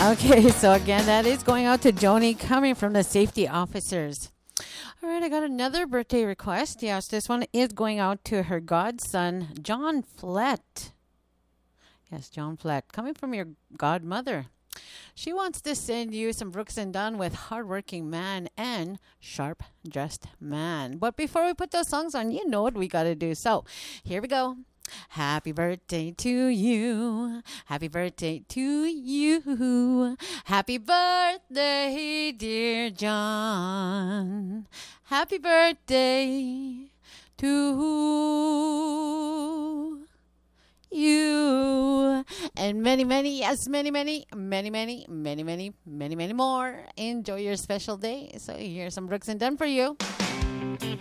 Okay, so again, that is going out to Joni coming from the safety officers. All right, I got another birthday request. Yes, this one is going out to her godson, John Flett. Yes, John Flett, coming from your godmother. She wants to send you some Brooks and Dunn with Hardworking Man and Sharp Dressed Man. But before we put those songs on, you know what we got to do. So here we go. Happy birthday to you. Happy birthday to you. Happy birthday, dear John. Happy birthday to you. And many, many, yes, many, many, many, many, many, many, many, many more. Enjoy your special day. So here's some Brooks and Dunn for you.